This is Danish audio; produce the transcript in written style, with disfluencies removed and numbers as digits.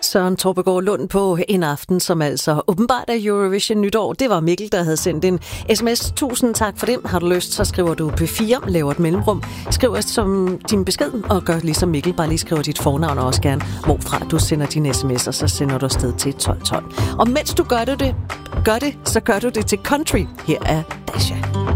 Søren Torpegaard Lund på en aften, som altså åbenbart er Eurovision nytår. Det var Mikkel, der havde sendt en sms. Tusind tak for det. Har du lyst, så skriver du P4, laver et mellemrum. Skriv som din besked, og gør ligesom Mikkel. Bare lige skriver dit fornavn og også gerne, hvorfra du sender dine sms'er, så sender du afsted til 1212. Og mens du gør det, så gør du det til country. Her er Dasha.